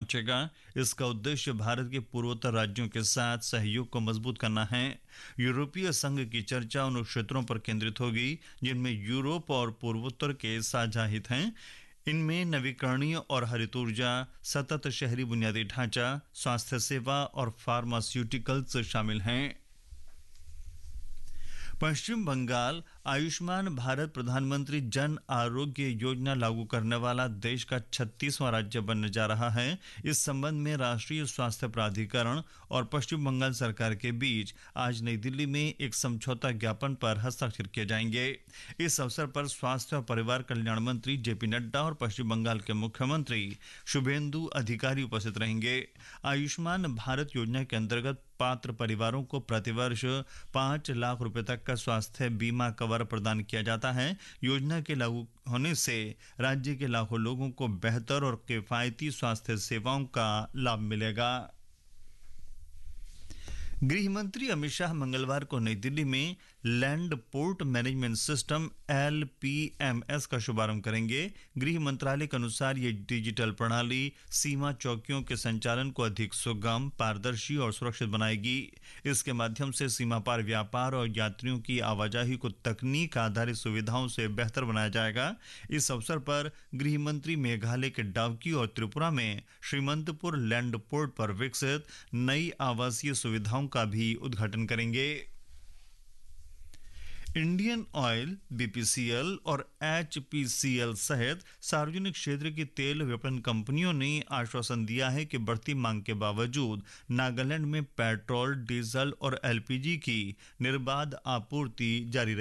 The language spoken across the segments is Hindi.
पहुंचेगा। इसका उद्देश्य भारत के पूर्वोत्तर राज्यों के साथ सहयोग को मजबूत करना है। यूरोपीय संघ की चर्चा उन क्षेत्रों पर केंद्रित होगी जिनमें यूरोप और पूर्वोत्तर के साझा हित हैं। इनमें नवीकरणीय और हरित ऊर्जा, सतत शहरी बुनियादी ढांचा, स्वास्थ्य सेवा और फार्मास्यूटिकल्स शामिल हैं। पश्चिम बंगाल आयुष्मान भारत प्रधानमंत्री जन आरोग्य योजना लागू करने वाला देश का 36वां राज्य बनने जा रहा है। इस संबंध में राष्ट्रीय स्वास्थ्य प्राधिकरण और पश्चिम बंगाल सरकार के बीच आज नई दिल्ली में एक समझौता ज्ञापन पर हस्ताक्षर किए जाएंगे। इस अवसर पर स्वास्थ्य और परिवार कल्याण मंत्री जेपी नड्डा और पश्चिम बंगाल के मुख्यमंत्री शुभेंदु अधिकारी उपस्थित रहेंगे। आयुष्मान भारत योजना के अंतर्गत पात्र परिवारों को प्रतिवर्ष 5 लाख रुपए तक का स्वास्थ्य बीमा कवर प्रदान किया जाता है। योजना के लागू होने से राज्य के लाखों लोगों को बेहतर और किफायती स्वास्थ्य सेवाओं का लाभ मिलेगा। गृह मंत्री अमित शाह मंगलवार को नई दिल्ली में land port management system LPMS का शुभारंभ करेंगे। गृह मंत्रालय के अनुसार ये डिजिटल प्रणाली सीमा चौकियों के संचालन को अधिक सुगम, पारदर्शी और सुरक्षित बनाएगी। इसके माध्यम से सीमा पार व्यापार और यात्रियों की आवाजाही को तकनीक आधारित सुविधाओं से बेहतर बनाया जाएगा। इस अवसर पर गृह मंत्री मेघालय के डाउकी और त्रिपुरा में श्रीमंतपुर लैंड पोर्ट पर विकसित नई आवासीय सुविधाओं का भी उद्घाटन करेंगे। इंडियन ऑयल, BPCL और HPCL सहित सार्वजनिक क्षेत्र की तेल विपणन कंपनियों ने आश्वासन दिया है कि बढ़ती मांग के बावजूद नागालैंड में पेट्रोल, डीजल और LPG की निर्बाध आपूर्ति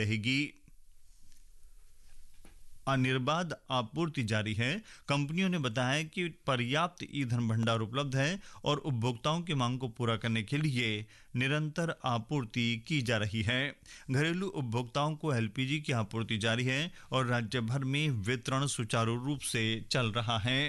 जारी है। कंपनियों ने बताया कि पर्याप्त ईंधन भंडार उपलब्ध है और उपभोक्ताओं की मांग को पूरा करने के लिए निरंतर आपूर्ति की जा रही है। घरेलू उपभोक्ताओं को LPG की आपूर्ति जारी है और राज्य भर में वितरण सुचारू रूप से चल रहा है।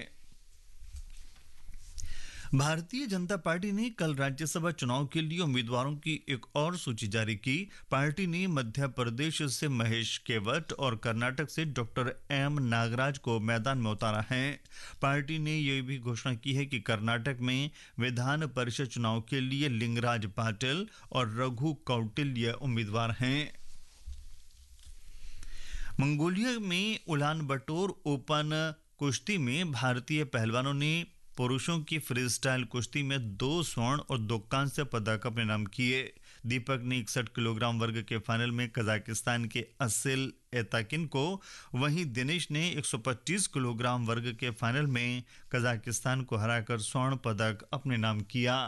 भारतीय जनता पार्टी ने कल राज्यसभा चुनाव के लिए उम्मीदवारों की एक और सूची जारी की। पार्टी ने मध्य प्रदेश से महेश केवट और कर्नाटक से डॉक्टर M नागराज को मैदान में उतारा है। पार्टी ने यह भी घोषणा की है कि कर्नाटक में विधान परिषद चुनाव के लिए लिंगराज पाटिल और रघु कौटिल्य उम्मीदवार हैं। मंगोलिया में उलानबटोर ओपन कुश्ती में भारतीय पहलवानों ने पुरुषों की फ्रीस्टाइल कुश्ती में 2 स्वर्ण और 2 कांस्य पदक अपने नाम किए। दीपक ने 61 किलोग्राम वर्ग के फाइनल में कजाकिस्तान के असिल एताकिन को, वहीं दिनेश ने 125 किलोग्राम वर्ग के फाइनल में कजाकिस्तान को हराकर स्वर्ण पदक अपने नाम किया।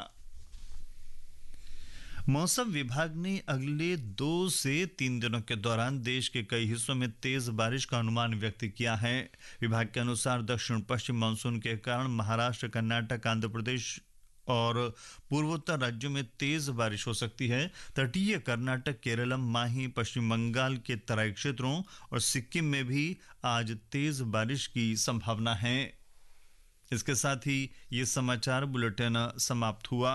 मौसम विभाग ने अगले 2 से 3 दिनों के दौरान देश के कई हिस्सों में तेज बारिश का अनुमान व्यक्त किया है। विभाग के अनुसार दक्षिण पश्चिम मानसून के कारण महाराष्ट्र, कर्नाटक, आंध्र प्रदेश और पूर्वोत्तर राज्यों में तेज बारिश हो सकती है। तटीय कर्नाटक, केरलम, माही, पश्चिम बंगाल के तराई क्षेत्रों और सिक्किम में भी आज तेज बारिश की संभावना है। इसके साथ ही ये समाचार बुलेटिन समाप्त हुआ।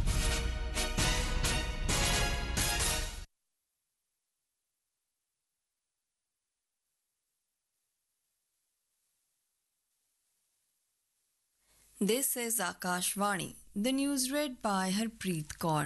This is Akashvani. The news read by Harpreet Kaur.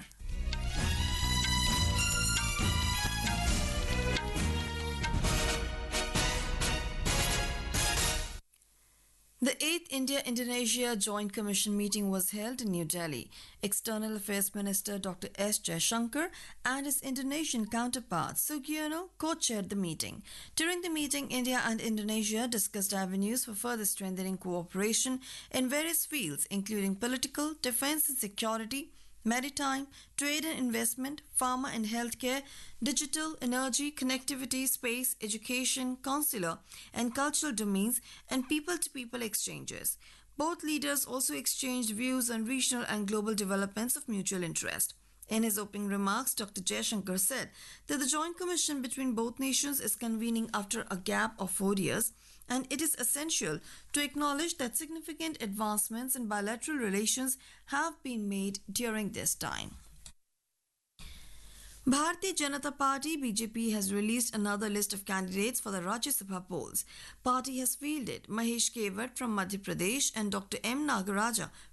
The 8th India-Indonesia Joint Commission meeting was held in New Delhi. External Affairs Minister Dr. S. Jaishankar and his Indonesian counterpart Sugiono co-chaired the meeting. During the meeting, India and Indonesia discussed avenues for further strengthening cooperation in various fields, including political, defense and security, maritime, trade and investment, pharma and healthcare, digital, energy, connectivity, space, education, consular and cultural domains, and people-to-people exchanges. Both leaders also exchanged views on regional and global developments of mutual interest. In his opening remarks, Dr. Jaishankar said that the Joint Commission between both nations is convening after a gap of 4 years, and it is essential to acknowledge that significant advancements in bilateral relations have been made during this time. Bharatiya Janata Party BJP has released another list of candidates for the Rajya Sabha polls. Party has fielded Mahesh Kewat from Madhya Pradesh and Dr. M. Nagaraja